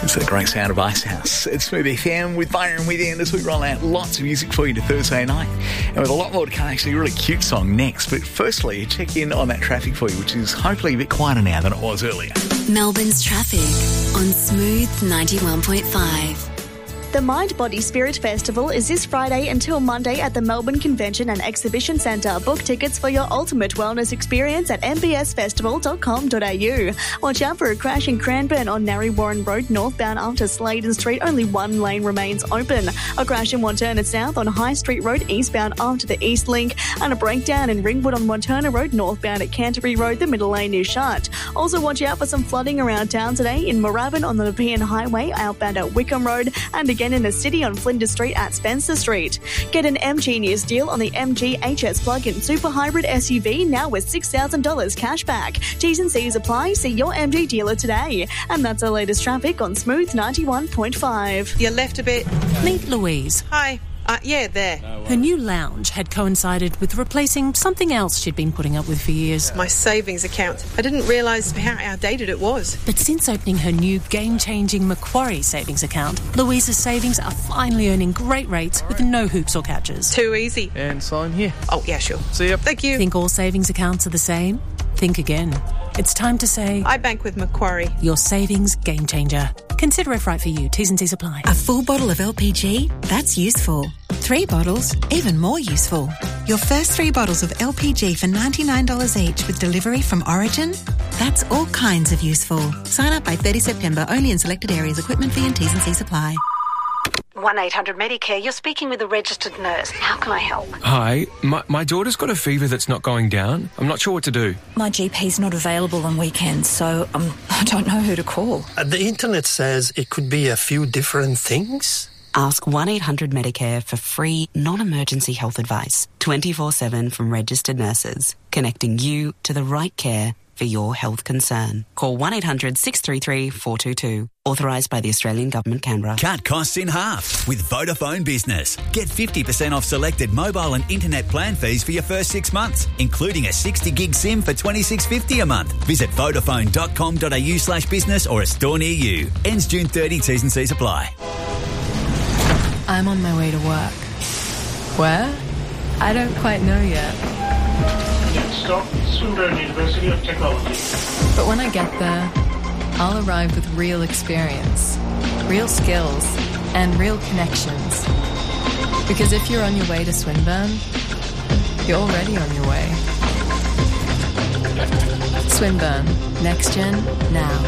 It's the great sound of Icehouse. It's Smooth FM with Byron Within as we roll out lots of music for you to Thursday night. And with a lot more to come, actually a really cute song next. But firstly, check in on that traffic for you, which is hopefully a bit quieter now than it was earlier. Melbourne's traffic on Smooth 91.5. The Mind, Body, Spirit Festival is this Friday until Monday at the Melbourne Convention and Exhibition Centre. Book tickets for your ultimate wellness experience at mbsfestival.com.au. Watch out for a crash in Cranbourne on Narre Warren Road northbound after Sladen Street. Only one lane remains open. A crash in Wantirna South on High Street Road eastbound after the East Link. And a breakdown in Ringwood on Wantirna Road northbound at Canterbury Road. The middle lane is shut. Also watch out for some flooding around town today in Moorabbin on the Nepean Highway outbound at Wickham Road. And again in the city on Flinders Street at Spencer Street. Get an MGenius deal on the MG HS plug-in super hybrid SUV now with $6,000 cash back. T's and C's apply. See your MG dealer today. And that's the latest traffic on Smooth 91.5. You left a bit. Meet Louise. Hi. Yeah, there. Her new lounge had coincided with replacing something else she'd been putting up with for years. My savings account. I didn't realise how outdated it was. But since opening her new game-changing Macquarie savings account, Louise's savings are finally earning great rates with no hoops or catches. Too easy. And sign here. Oh, yeah, sure. See ya. Thank you. Think all savings accounts are the same? Think again. It's time to say... I bank with Macquarie. Your savings game changer. Consider if right for you. T's and C's apply. A full bottle of LPG? That's useful. 3 bottles? Even more useful. Your first 3 bottles of LPG for $99 each with delivery from Origin? That's all kinds of useful. Sign up by 30 September only in selected areas. Equipment fee and T's and C's apply. 1-800-Medicare, you're speaking with a registered nurse. How can I help? Hi, my daughter's got a fever that's not going down. I'm not sure what to do. My GP's not available on weekends, so I don't know who to call. The internet says it could be a few different things. Ask 1-800-Medicare for free, non-emergency health advice, 24/7 from registered nurses, connecting you to the right care for your health concern. Call 1-800-633-422. Authorised by the Australian Government, Canberra. Cut costs in half with Vodafone Business. Get 50% off selected mobile and internet plan fees for your first 6 months, including a 60 gig SIM for $26.50 a month. Visit vodafone.com.au/business or a store near you. Ends June 30. T's and C's apply. I'm on my way to work. Where? I don't quite know yet. Stop, Swinburne University of Technology. But when I get there, I'll arrive with real experience, real skills, and real connections. Because if you're on your way to Swinburne, you're already on your way. Swinburne. Next Gen, now.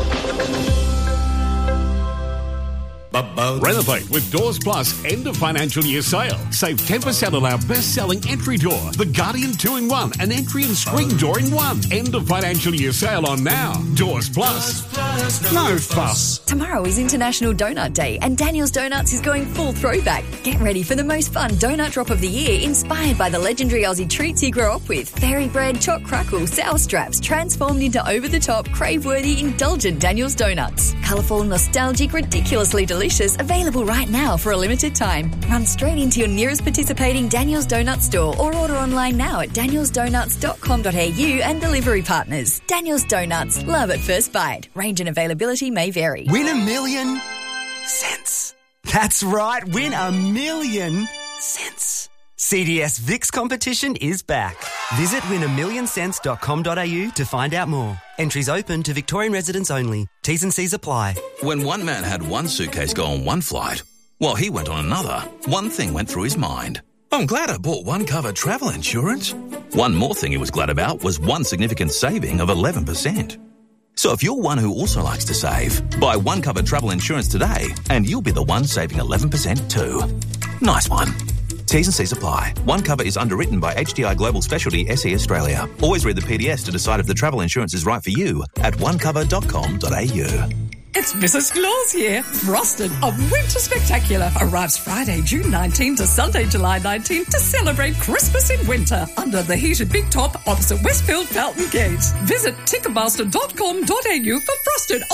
Renovate with Doors Plus end of financial year sale. Save 10% on our best-selling entry door, the Guardian 2-in-1, an entry and screen door in one. End of financial year sale on now. Doors Plus. No fuss. Tomorrow is International Donut Day and Daniel's Donuts is going full throwback. Get ready for the most fun donut drop of the year inspired by the legendary Aussie treats you grew up with. Fairy bread, choc crackle, sour straps transformed into over-the-top, crave-worthy, indulgent Daniel's Donuts. Colourful, nostalgic, ridiculously delicious, available right now for a limited time. Run straight into your nearest participating Daniel's Donut store or order online now at danielsdonuts.com.au and delivery partners. Daniel's Donuts, love at first bite. Range and availability may vary. Win $1 million cents. That's right, win $1 million cents. CDS VIX competition is back. Visit win1millioncents.com.au to find out more. Entries open to Victorian residents only. T's and C's apply. When one man had one suitcase go on one flight, while he went on another, one thing went through his mind. I'm glad I bought OneCover travel insurance. One more thing he was glad about was one significant saving of 11%. So if you're one who also likes to save, buy OneCover travel insurance today and you'll be the one saving 11% too. Nice one. T's and C's apply. OneCover is underwritten by HDI Global Specialty SE Australia. Always read the PDS to decide if the travel insurance is right for you at onecover.com.au. It's Mrs. Claus here. Frosted, a winter spectacular, arrives Friday, June 19 to Sunday, July 19 to celebrate Christmas in winter under the heated big top opposite Westfield Fountain Gate. Visit Ticketmaster.com.au for Frosted, a winter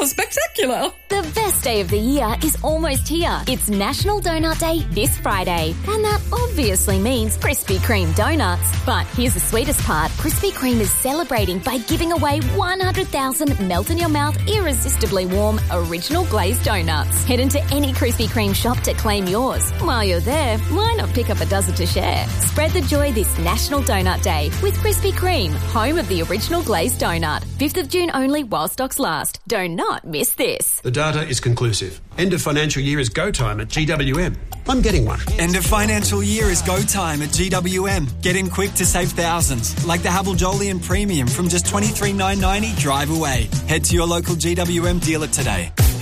Winter Spectacular. The best day of the year is almost here. It's National Donut Day this Friday. And that obviously means Krispy Kreme donuts. But here's the sweetest part. Krispy Kreme is celebrating by giving away 100,000 melt-in-your-mouth, irresistibly warm, original glazed donuts. Head into any Krispy Kreme shop to claim yours. While you're there, why not pick up a dozen to share? Spread the joy this National Donut Day with Krispy Kreme, home of the original glazed donut. 5th of June only while stocks last. Do not miss this. The data is conclusive. End of financial year is go time at GWM. I'm getting one. End of financial year is go time at GWM. Get in quick to save thousands, like the Havel Jolyon Premium from just $23,990 drive away. Head to your local GWM dealer today.